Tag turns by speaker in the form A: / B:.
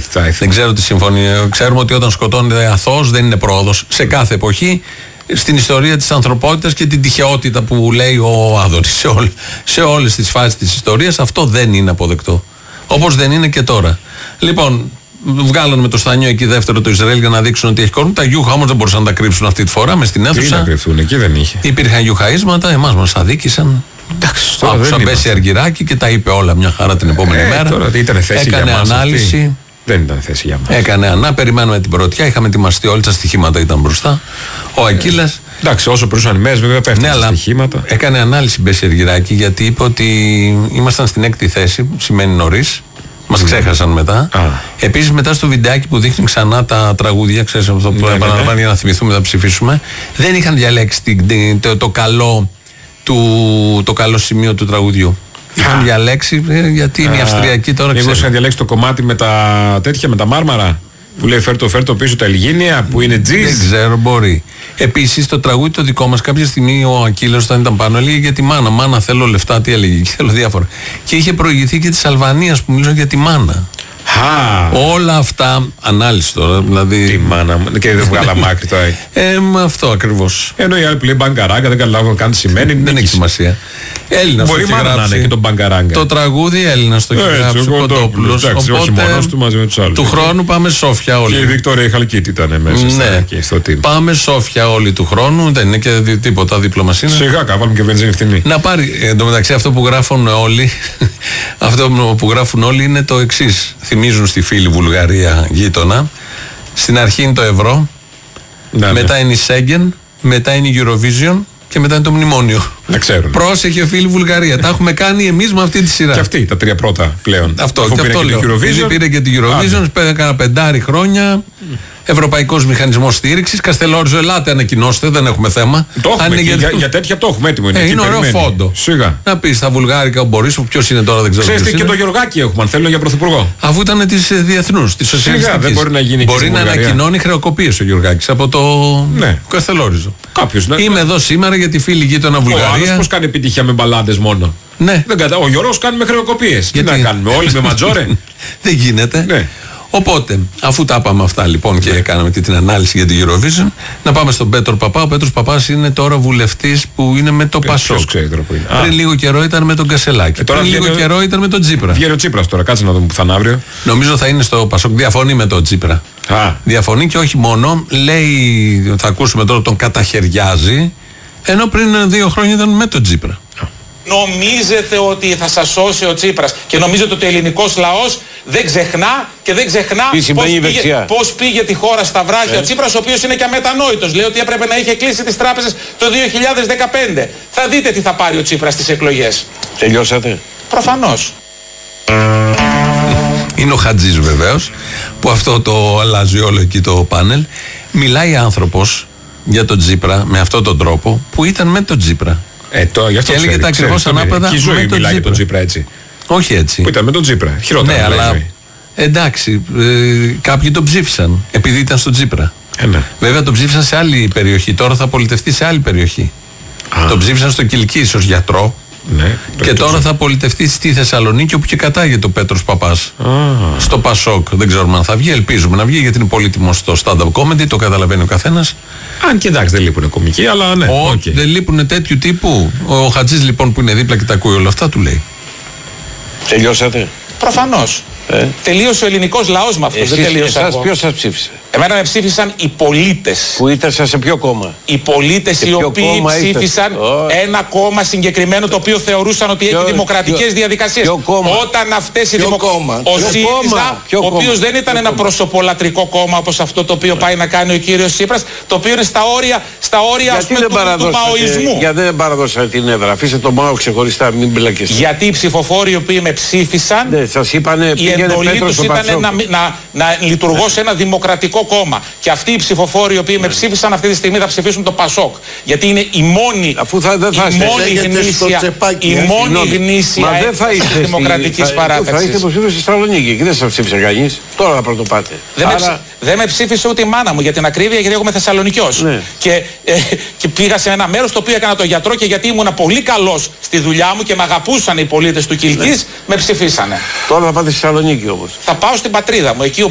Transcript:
A: Δεν ξέρω τι συμφωνεί. Ξέρουμε ότι όταν σκοτώνεται αθώος δεν είναι πρόοδος. Σε κάθε εποχή, στην ιστορία της ανθρωπότητας και την τυχαιότητα που λέει ο Άδωνης, σε όλες τις φάσεις της ιστορίας, αυτό δεν είναι αποδεκτό. Όπως δεν είναι και τώρα. Λοιπόν, βγάλαν με το στανιό εκεί δεύτερο το Ισραήλ για να δείξουν ότι έχει κόσμο. Τα γιούχα όμως δεν μπορούσαν να τα κρύψουν αυτή τη φορά μες στην αίθουσα.
B: Τι να κρυφθούν, εκεί δεν είχε.
A: Υπήρχαν γιουχαίσματα, εμάς μας αδίκησαν. Άκουσα Μπέση Αργυράκη και τα είπε όλα μια χαρά την επόμενη μέρα.
B: Τώρα, ήταν θέση
A: έκανε
B: για μας
A: ανάλυση.
B: Αυτή. Δεν ήταν θέση για μας.
A: Έκανε περιμένουμε την πρωτιά. Είχαμε ετοιμαστεί όλοι, τα στοιχήματα ήταν μπροστά. Ο Ακύλας.
B: Εντάξει, όσο περνούσαν οι μέρες, βέβαια πέφτουν τα στοιχήματα.
A: Έκανε ανάλυση Μπέση Αργυράκη γιατί είπε ότι ήμασταν στην 6η θέση, σημαίνει νωρίς. Μας ξέχασαν μετά. Επίσης, μετά στο βιντεάκι που δείχνει ξανά τα τραγούδια, ξέρεις αυτό που επαναλαμβάνει για να θυμηθούμε, να ψηφίσουμε, δεν είχαν διαλέξει το καλό σημείο του τραγουδιού. Είχαν διαλέξει, γιατί είναι η Αυστριακή τώρα.
B: Μήπως είχαν διαλέξει το κομμάτι με τα μάρμαρα. Που λέει φέρτο πίσω τα Ελγίνια, που είναι τζιζ.
A: Δεν ξέρω, μπορεί. Επίσης το τραγούδι το δικό μας, κάποια στιγμή ο Ακύλος όταν ήταν πάνω έλεγε για τη μάνα. Μάνα θέλω λεφτά, τι έλεγε, θέλω διάφορα. Και είχε προηγηθεί και της Αλβανίας που μίλησαν για τη μάνα. Όλα αυτά, ανάλυση τώρα, δηλαδή.
B: Τη μάνα μου, και δεν βγάλα μάκρυ τώρα.
A: Αυτό ακριβώς.
B: Ενώ οι άλλοι που λέει μπαγκαράγκα, δεν καταλάβουν καν τι σημαίνει.
A: Δεν έχει σημασία. Έλληνας
B: μπορεί
A: το έχει γράψει.
B: Να είναι και τον μπαγκαράγκα.
A: Το τραγούδι Έλληνας το έχει γράψει ο Κοντόπουλος.
B: Όχι μόνος του, μαζί με τους άλλους.
A: Του χρόνου πάμε Σόφια όλοι.
B: Και η Βικτόρια Χαλκίτη ήταν μέσα στο team.
A: Πάμε Σόφια όλοι του χρόνου, δεν είναι και τίποτα δίπλα μας είναι.
B: Σιγά, βάλουμε και βενζίνη φθηνή.
A: Να πάρει, εντωμεταξύ αυτό που γράφουν όλοι, είναι το εξής. Θυμίζουν στη φίλη Βουλγαρία γείτονα. Στην αρχή είναι το ευρώ, μετά είναι η Σέγγεν, μετά είναι η Eurovision και μετά είναι το μνημόνιο.
B: Να ξέρουν.
A: Πρόσεχε φίλη Βουλγαρία. Τα έχουμε κάνει εμείς με αυτή τη σειρά.
B: Και αυτή τα τρία πρώτα πλέον.
A: Αυτό λέω. Πήρε και την Eurovision, έκανα 5 χρόνια. Ευρωπαϊκός Μηχανισμός Στήριξης. Καστελόριζο, ελάτε, ανακοινώστε, δεν έχουμε θέμα.
B: Το έχουμε, για τέτοια το έχουμε έτοιμο.
A: Είναι ωραίο φόντο.
B: Σιγά.
A: Να πεις στα βουλγάρικα ο Μπορίσοφ, ποιος είναι τώρα, δεν ξέρω.
B: Ξέρετε, και το Γεωργάκη έχουμε, αν θέλουν, για πρωθυπουργό.
A: Αφού ήταν τη διεθνούς, τη σοσιαλιστικής.
B: Δεν μπορεί να γίνει.
A: Μπορεί να ανακοινώνει χρεοκοπίες ο Γεωργάκης από το Καστελόριζο.
B: Κάποιος,
A: είμαι εδώ σήμερα για τη φίλη γείτονα Βουλγαρία.
B: Ο άλλος πώς κάνει επιτυχία με μπαλάντες μόνο.
A: Ναι.
B: Ο Γιώργος κάνει με χρεοκοπίες. Τι να κάνουμε, όλοι με ματζόρε.
A: Δεν γίνεται.
B: Ναι.
A: Οπότε, αφού τα είπαμε αυτά λοιπόν και κάναμε και την ανάλυση για την Eurovision, να πάμε στον Πέτρο Παπά. Ο Πέτρος Παπάς είναι τώρα βουλευτής που είναι με το Πασόκ. Πριν λίγο καιρό ήταν με τον Κασελάκη. Πριν λίγο καιρό ήταν με τον Τσίπρα.
B: Βγαίνει ο Τσίπρας τώρα, κάτσε να δούμε που θα είναι αύριο.
A: Νομίζω θα είναι στο Πασόκ. Διαφωνεί με τον Τσίπρα. Διαφωνεί και όχι μόνο. Λέει, θα ακούσουμε τώρα, τον καταχαιριάζει, ενώ πριν 2 χρόνια ήταν με τον Τσίπρα.
C: Νομίζετε ότι θα σας σώσει ο Τσίπρας και νομίζετε ότι ο ελληνικός λαός δεν ξεχνά και δεν ξεχνά πώς πήγε τη χώρα στα βράχια ο Τσίπρας, ο οποίος είναι και αμετανόητος. Λέει ότι έπρεπε να είχε κλείσει τις τράπεζες το 2015. Θα δείτε τι θα πάρει ο Τσίπρας στις εκλογές.
D: Τελειώσατε.
C: Προφανώς.
A: Είναι ο Χατζής βεβαίως, που αυτό το αλλάζει όλο εκεί το πάνελ. Μιλάει άνθρωπος για τον Τσίπρα με αυτόν τον τρόπο που ήταν με τον Τσίπρα.
B: Και
A: έλεγε τα ακριβώς ανάποδα.
B: Και η ζωή μιλάει για τον Τσίπρα έτσι.
A: Όχι έτσι.
B: Που ήταν με τον Τσίπρα. Χειρότερα.
A: Ναι, αλλά εντάξει, κάποιοι τον ψήφισαν επειδή ήταν στον Τσίπρα. Βέβαια τον ψήφισαν σε άλλη περιοχή. Τώρα θα πολιτευτεί σε άλλη περιοχή. Τον ψήφισαν στο Κιλκής ως γιατρό.
B: Ναι,
A: και τώρα θα πολιτευτεί στη Θεσσαλονίκη, όπου και κατάγεται ο Πέτρος Παπάς. Στο Πασόκ. Δεν ξέρουμε αν θα βγει, ελπίζουμε να βγει, γιατί είναι πολύτιμο στο stand-up comedy, το καταλαβαίνει ο καθένας.
B: Αν και εντάξει, δεν λείπουν κομικοί, αλλά ναι.
A: Δεν λείπουν τέτοιου τύπου. Ο Χατζής λοιπόν που είναι δίπλα και τα ακούει όλα αυτά, του λέει.
D: Τελειώσατε.
C: Προφανώς. Τελείωσε ο ελληνικός λαός με αυτό. Δεν τελείωσε
D: εγώ. Ποιος σας ψήφισε?
C: Εμένα με ψήφισαν οι πολίτες.
D: Που ήτασαν σε ποιο κόμμα?
C: Οι πολίτες οι οποίοι ψήφισαν ένα κόμμα συγκεκριμένο, το οποίο θεωρούσαν ότι έχει δημοκρατικές διαδικασίες. Όταν αυτές οι ο ΣΥΡΙΖΑ, ο οποίος δεν ήταν ένα προσωπολατρικό κόμμα όπως αυτό το οποίο πάει να κάνει ο κύριος Τσίπρας, το οποίο είναι στα όρια ας πούμε, του μαοϊσμού.
D: Γιατί δεν παραδώσατε την έδρα? Αφήστε το ΜΑΟ ξεχωριστά, μην μπλακεστε.
C: Γιατί οι ψηφοφόροι οι οποίοι με ψήφισαν, η εντολή τους ήταν να λειτουργώ σε ένα δημοκρατικό κόμμα. Και αυτοί οι ψηφοφόροι οι οποίοι με ψήφισαν αυτή τη στιγμή θα ψηφίσουν το Πασόκ. Γιατί είναι η μόνη γνήσια έκφραση δημοκρατικής παράταξης.
D: Θα είστε υποψήφιος στη Θεσσαλονίκη και δεν σας ψήφισε κανείς. Τώρα θα πρωτοπάτε.
C: Δεν με ψήφισε ούτε η μάνα μου για την ακρίβεια, γιατί εγώ είμαι Θεσσαλονικιός. Και πήγα σε ένα μέρος το οποίο έκανα το γιατρό και γιατί ήμουν πολύ καλός στη δουλειά μου και με αγαπούσαν οι πολίτες του Κιλκής, με ψηφίσανε.
D: Τώρα θα πάτε στη Θεσσαλονίκη όμως.
C: Θα πάω στην πατρίδα μου, εκεί